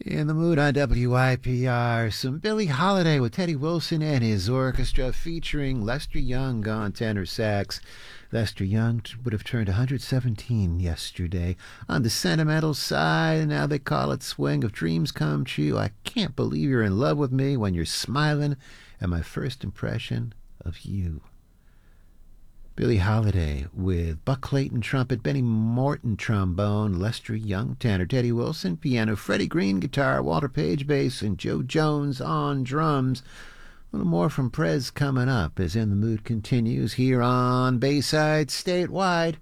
In the mood on WIPR, some Billie Holiday with Teddy Wilson and his orchestra featuring Lester Young on tenor sax. Lester Young would have turned 117 yesterday. On the sentimental side, now they call it Swing of Dreams Come True. I can't believe you're in love with me when you're smiling at my first impression of you. Billie Holiday with Buck Clayton trumpet, Benny Morton trombone, Lester Young tenor, Teddy Wilson piano, Freddie Green guitar, Walter Page bass, and Joe Jones on drums. A little more from Prez coming up as In the Mood continues here on Bayside Statewide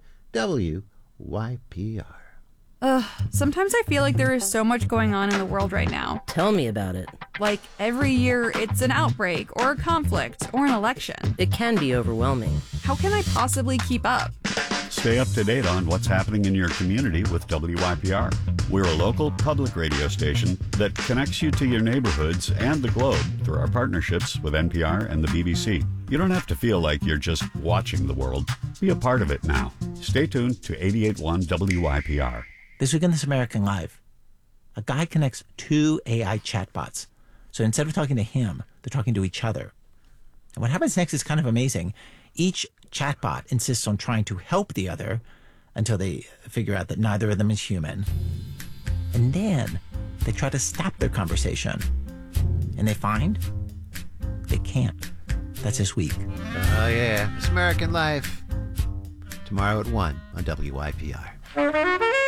WYPR. Sometimes I feel like there is so much going on in the world right now. Tell me about it. Like every year it's an outbreak or a conflict or an election. It can be overwhelming. How can I possibly keep up? Stay up to date on what's happening in your community with WYPR. We're a local public radio station that connects you to your neighborhoods and the globe through our partnerships with NPR and the BBC. You don't have to feel like you're just watching the world. Be a part of it now. Stay tuned to 88.1 WYPR. This week on This American Life, a guy connects two AI chatbots. So instead of talking to him, they're talking to each other. And what happens next is kind of amazing. Each chatbot insists on trying to help the other until they figure out that neither of them is human. And then they try to stop their conversation. And they find they can't. That's this week. Oh, yeah. This American Life. Tomorrow at 1 on WYPR.